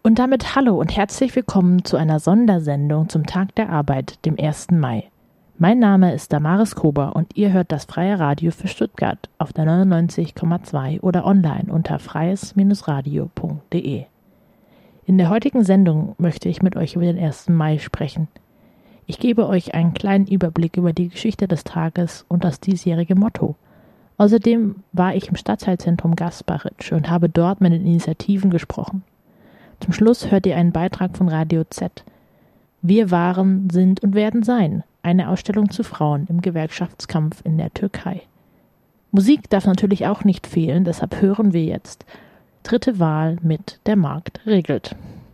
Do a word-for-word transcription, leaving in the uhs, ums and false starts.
Und damit hallo und herzlich willkommen zu einer Sondersendung zum Tag der Arbeit, dem ersten Mai. Mein Name ist Damaris Kober und ihr hört das Freie Radio für Stuttgart auf der neunundneunzig Komma zwei oder online unter freies radio punkt de. In der heutigen Sendung möchte ich mit euch über den ersten Mai sprechen. Ich gebe euch einen kleinen Überblick über die Geschichte des Tages und das diesjährige Motto. Außerdem war ich im Stadtteilzentrum Gasparitsch und habe dort mit den Initiativen gesprochen. Zum Schluss hört ihr einen Beitrag von Radio Z. Wir waren, sind und werden sein. Eine Ausstellung zu Frauen im Gewerkschaftskampf in der Türkei. Musik darf natürlich auch nicht fehlen, deshalb hören wir jetzt Dritte Wahl mit Der Markt regelt.